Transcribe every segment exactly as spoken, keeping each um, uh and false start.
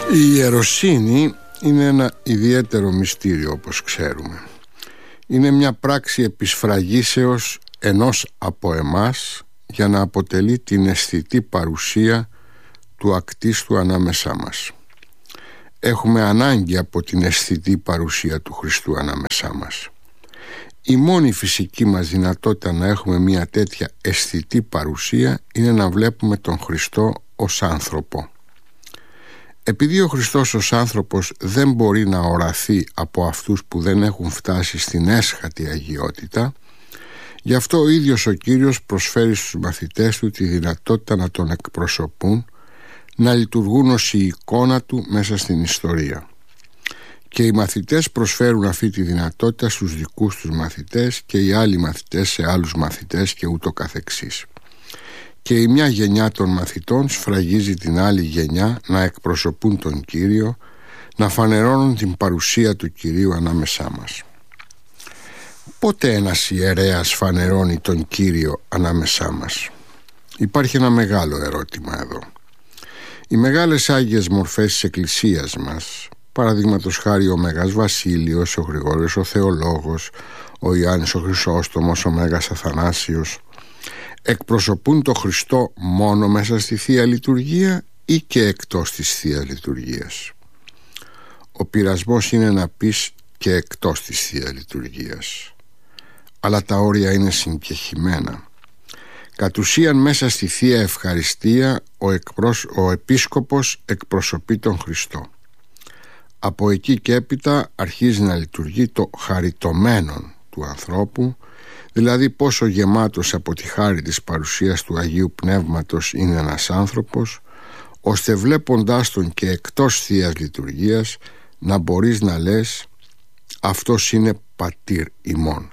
Η ιεροσύνη είναι ένα ιδιαίτερο μυστήριο, όπως ξέρουμε. Είναι μια πράξη επισφραγίσεως ενός από εμάς για να αποτελεί την αισθητή παρουσία του ακτίστου ανάμεσά μας. Έχουμε ανάγκη από την αισθητή παρουσία του Χριστού ανάμεσά μας. Η μόνη φυσική μας δυνατότητα να έχουμε μια τέτοια αισθητή παρουσία είναι να βλέπουμε τον Χριστό ως άνθρωπο. Επειδή ο Χριστός ως άνθρωπος δεν μπορεί να οραθεί από αυτούς που δεν έχουν φτάσει στην έσχατη αγιότητα, γι' αυτό ο ίδιος ο Κύριος προσφέρει στους μαθητές του τη δυνατότητα να τον εκπροσωπούν, να λειτουργούν ως η εικόνα του μέσα στην ιστορία. Και οι μαθητές προσφέρουν αυτή τη δυνατότητα στους δικούς τους μαθητές και οι άλλοι μαθητές σε άλλους μαθητές και ούτω καθεξής. Και η μια γενιά των μαθητών σφραγίζει την άλλη γενιά να εκπροσωπούν τον Κύριο, να φανερώνουν την παρουσία του Κυρίου ανάμεσά μας. Πότε ένας ιερέας φανερώνει τον Κύριο ανάμεσά μας? Υπάρχει ένα μεγάλο ερώτημα εδώ. Οι μεγάλες άγιες μορφές της Εκκλησίας μας, παραδείγματος χάρη ο Μέγας Βασίλειος, ο Γρηγόριος ο Θεολόγος, ο Ιάννης ο Χρυσόστομος, ο Μέγας Αθανάσιος, εκπροσωπούν το Χριστό μόνο μέσα στη Θεία Λειτουργία ή και εκτός της Θείας Λειτουργίας? Ο πειρασμός είναι να πεις και εκτός της Θείας Λειτουργίας, αλλά τα όρια είναι συγκεχημένα. Κατ' ουσίαν μέσα στη Θεία Ευχαριστία ο, εκπρόσ... ο Επίσκοπος εκπροσωπεί τον Χριστό. Από εκεί και έπειτα αρχίζει να λειτουργεί το χαριτωμένον του ανθρώπου, δηλαδή πόσο γεμάτος από τη χάρη της παρουσίας του Αγίου Πνεύματος είναι ένας άνθρωπος, ώστε βλέποντάς τον και εκτός Θείας Λειτουργίας να μπορείς να λες «αυτός είναι πατήρ ημών».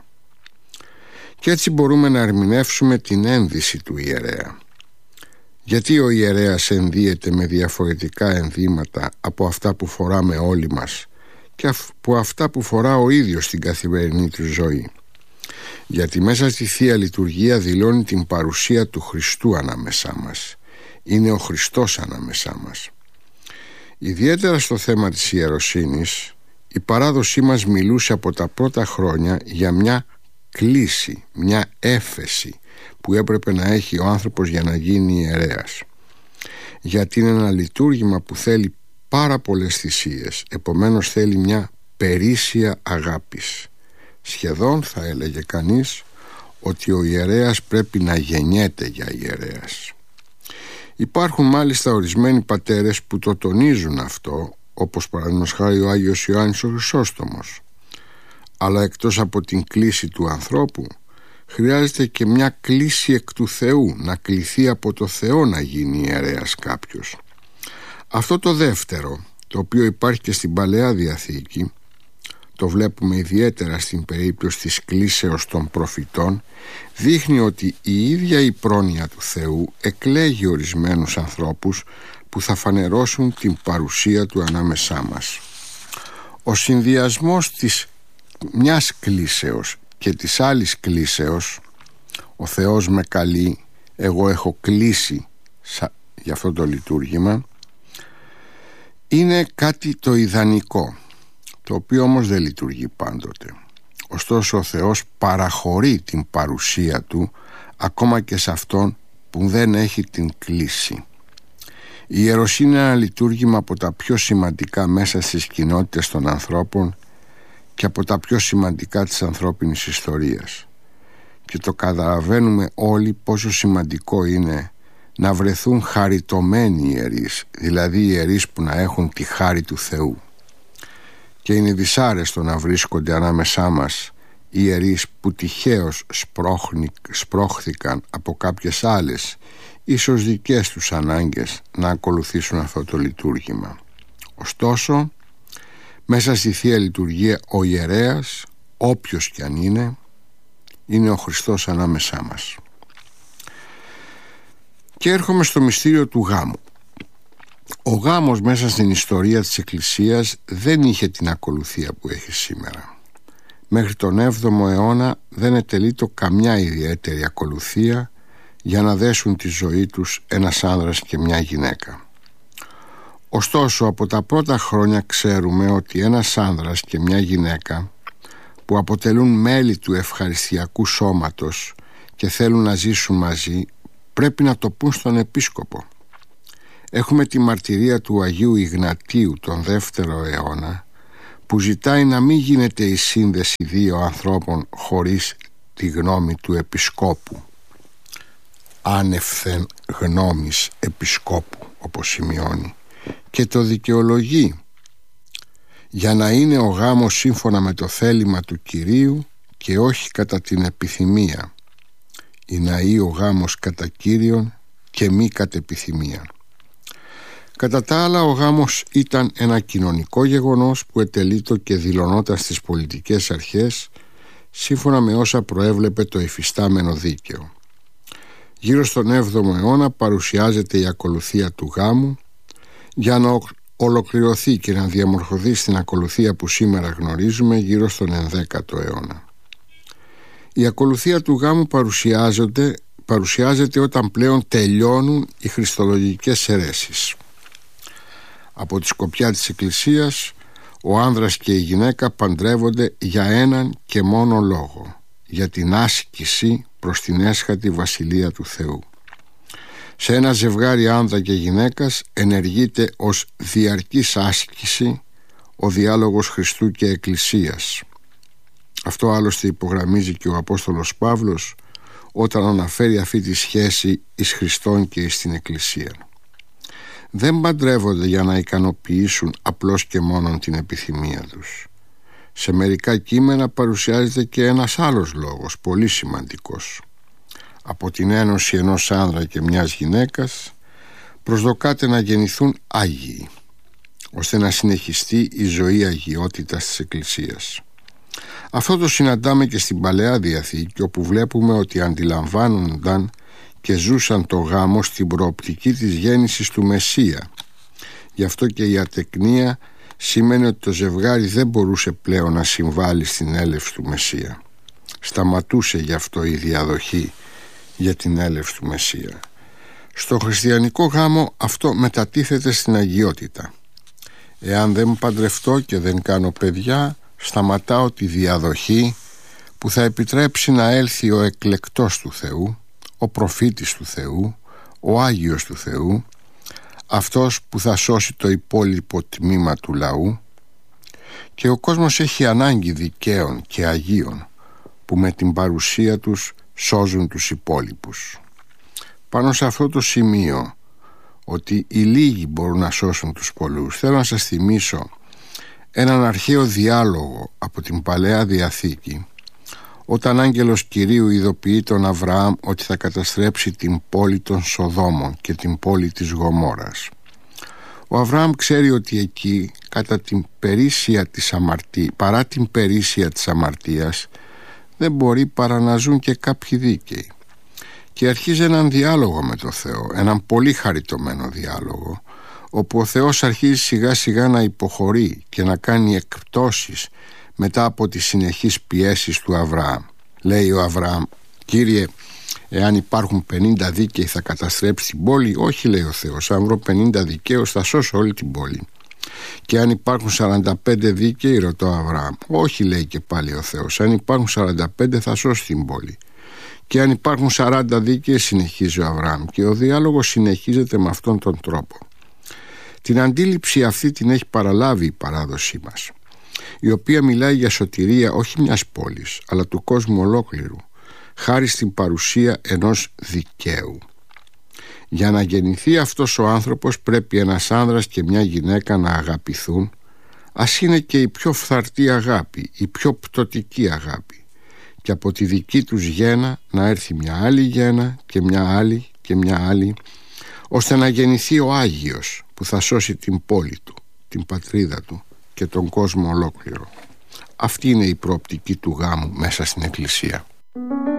Και έτσι μπορούμε να ερμηνεύσουμε την ένδυση του ιερέα. Γιατί ο ιερέας ενδύεται με διαφορετικά ενδύματα από αυτά που φοράμε όλοι μας και από αυτά που φορά ο ίδιος στην καθημερινή του ζωή? Γιατί μέσα στη Θεία Λειτουργία δηλώνει την παρουσία του Χριστού ανάμεσά μας. Είναι ο Χριστός ανάμεσά μας. Ιδιαίτερα στο θέμα της ιεροσύνης, η παράδοσή μας μιλούσε από τα πρώτα χρόνια για μια κλίση, μια έφεση που έπρεπε να έχει ο άνθρωπος για να γίνει ιερέας. Γιατί είναι ένα λειτουργήμα που θέλει πάρα πολλές θυσίες, επομένως θέλει μια περίσσια αγάπης. Σχεδόν θα έλεγε κανείς ότι ο ιερέας πρέπει να γεννιέται για ιερέας. Υπάρχουν μάλιστα ορισμένοι πατέρες που το τονίζουν αυτό, όπως παραδείγματος χάρη ο Άγιος Ιωάννης ο Χρυσόστομος. Αλλά εκτός από την κλίση του ανθρώπου, χρειάζεται και μια κλίση εκ του Θεού, να κληθεί από το Θεό να γίνει ιερέας κάποιος. Αυτό το δεύτερο, το οποίο υπάρχει και στην Παλαιά Διαθήκη, το βλέπουμε ιδιαίτερα στην περίπτωση της κλίσεως των προφητών, δείχνει ότι η ίδια η πρόνοια του Θεού εκλέγει ορισμένους ανθρώπους που θα φανερώσουν την παρουσία του ανάμεσά μας. Ο συνδυασμός της μιας κλίσεως και της άλλης κλίσεως, ο Θεός με καλεί, εγώ έχω κλείσει για αυτό το λειτουργήμα, είναι κάτι το ιδανικό, το οποίο όμως δεν λειτουργεί πάντοτε. Ωστόσο ο Θεός παραχωρεί την παρουσία του ακόμα και σε αυτόν που δεν έχει την κλίση. Η ιεροσύνη είναι ένα λειτουργήμα από τα πιο σημαντικά μέσα στις κοινότητες των ανθρώπων και από τα πιο σημαντικά της ανθρώπινης ιστορίας. Και το καταλαβαίνουμε όλοι πόσο σημαντικό είναι να βρεθούν χαριτωμένοι ιερείς, δηλαδή ιερείς που να έχουν τη χάρη του Θεού. Και είναι δυσάρεστο να βρίσκονται ανάμεσά μας ιερείς που τυχαίως σπρώχθηκαν από κάποιες άλλες, ίσως δικές τους ανάγκες, να ακολουθήσουν αυτό το λειτουργήμα. Ωστόσο, μέσα στη Θεία Λειτουργία ο ιερέας, όποιος κι αν είναι, είναι ο Χριστός ανάμεσά μας. Και έρχομαι στο μυστήριο του γάμου. Ο γάμος μέσα στην ιστορία της Εκκλησίας δεν είχε την ακολουθία που έχει σήμερα. Μέχρι τον έβδομο αιώνα δεν ετελείτο καμιά ιδιαίτερη ακολουθία για να δέσουν τη ζωή τους ένας άνδρας και μια γυναίκα. Ωστόσο, από τα πρώτα χρόνια ξέρουμε ότι ένας άνδρας και μια γυναίκα που αποτελούν μέλη του ευχαριστιακού σώματος και θέλουν να ζήσουν μαζί, πρέπει να το πούν στον επίσκοπο. Έχουμε τη μαρτυρία του Αγίου Ιγνατίου τον δεύτερο αιώνα, που ζητάει να μην γίνεται η σύνδεση δύο ανθρώπων χωρίς τη γνώμη του επισκόπου. Άνευθεν γνώμης επισκόπου, όπως σημειώνει, και το δικαιολογεί: για να είναι ο γάμος σύμφωνα με το θέλημα του Κυρίου και όχι κατά την επιθυμία, ή να είναι ο γάμος κατά Κύριον και μη κατ' επιθυμία. Κατά τα άλλα, ο γάμος ήταν ένα κοινωνικό γεγονός που ετελείτο και δηλωνόταν στις πολιτικές αρχές σύμφωνα με όσα προέβλεπε το υφιστάμενο δίκαιο. Γύρω στον έβδομο αιώνα παρουσιάζεται η ακολουθία του γάμου για να ολοκληρωθεί και να διαμορφωθεί στην ακολουθία που σήμερα γνωρίζουμε γύρω στον ενδέκατο αιώνα. Η ακολουθία του γάμου παρουσιάζεται, παρουσιάζεται όταν πλέον τελειώνουν οι χριστολογικές αιρέσεις. Από τη σκοπιά της Εκκλησίας, ο άνδρας και η γυναίκα παντρεύονται για έναν και μόνο λόγο, για την άσκηση προς την έσχατη βασιλεία του Θεού. Σε ένα ζευγάρι άνδρα και γυναίκας ενεργείται ως διαρκής άσκηση ο διάλογος Χριστού και Εκκλησίας. Αυτό άλλωστε υπογραμμίζει και ο Απόστολος Παύλος όταν αναφέρει αυτή τη σχέση εις Χριστόν και εις την Εκκλησία. Δεν παντρεύονται για να ικανοποιήσουν απλώς και μόνον την επιθυμία τους. Σε μερικά κείμενα παρουσιάζεται και ένας άλλος λόγος, πολύ σημαντικός. Από την ένωση ενός άνδρα και μιας γυναίκας προσδοκάται να γεννηθούν Άγιοι, ώστε να συνεχιστεί η ζωή αγιότητας της Εκκλησίας. Αυτό το συναντάμε και στην Παλαιά Διαθήκη, όπου βλέπουμε ότι αντιλαμβάνονταν και ζούσαν το γάμο στην προοπτική της γέννησης του Μεσσία. Γι' αυτό και η ατεκνία σημαίνει ότι το ζευγάρι δεν μπορούσε πλέον να συμβάλλει στην έλευση του Μεσσία. Σταματούσε γι' αυτό η διαδοχή για την έλευση του Μεσσία. Στο χριστιανικό γάμο αυτό μετατίθεται στην αγιότητα. Εάν δεν παντρευτώ και δεν κάνω παιδιά, σταματάω τη διαδοχή που θα επιτρέψει να έλθει ο εκλεκτός του Θεού, ο προφήτης του Θεού, ο Άγιος του Θεού, αυτός που θα σώσει το υπόλοιπο τμήμα του λαού. Και ο κόσμος έχει ανάγκη δικαίων και αγίων που με την παρουσία τους σώζουν τους υπόλοιπους. Πάνω σε αυτό το σημείο, ότι οι λίγοι μπορούν να σώσουν τους πολλούς, θέλω να σας θυμίσω έναν αρχαίο διάλογο από την Παλαιά Διαθήκη, όταν άγγελος Κυρίου ειδοποιεί τον Αβραάμ ότι θα καταστρέψει την πόλη των Σοδόμων και την πόλη της Γομόρας. Ο Αβραάμ ξέρει ότι εκεί, κατά την περίσσια της αμαρτία, παρά την περίσσια της αμαρτίας, δεν μπορεί παρά να ζουν και κάποιοι δίκαιοι. Και αρχίζει έναν διάλογο με το Θεό, έναν πολύ χαριτωμένο διάλογο, όπου ο Θεός αρχίζει σιγά σιγά να υποχωρεί και να κάνει εκπτώσεις μετά από τις συνεχείς πιέσεις του Αβραάμ. Λέει ο Αβραάμ: «Κύριε, εάν υπάρχουν πενήντα δίκαιοι θα καταστρέψει την πόλη?» «Όχι», λέει ο Θεός, «αν βρω πενήντα δικαίους θα σώσω όλη την πόλη». «Και αν υπάρχουν σαράντα πέντε δίκαιοι?» ρωτώ ο Αβραάμ. «Όχι», λέει και πάλι ο Θεός, «αν υπάρχουν σαράντα πέντε θα σώσει την πόλη». «Και αν υπάρχουν σαράντα δίκαιοι?» συνεχίζει ο Αβραάμ, και ο διάλογος συνεχίζεται με αυτόν τον τρόπο. Την αντίληψη αυτή την έχει παραλάβει η παράδοσή μας, η οποία μιλάει για σωτηρία όχι μιας πόλης, αλλά του κόσμου ολόκληρου, χάρη στην παρουσία ενός δικαίου. Για να γεννηθεί αυτός ο άνθρωπος πρέπει ένας άνδρας και μια γυναίκα να αγαπηθούν, ας είναι και η πιο φθαρτή αγάπη, η πιο πτωτική αγάπη, και από τη δική τους γένα να έρθει μια άλλη γένα και μια άλλη και μια άλλη, ώστε να γεννηθεί ο Άγιος που θα σώσει την πόλη του, την πατρίδα του και τον κόσμο ολόκληρο. Αυτή είναι η προοπτική του γάμου μέσα στην Εκκλησία.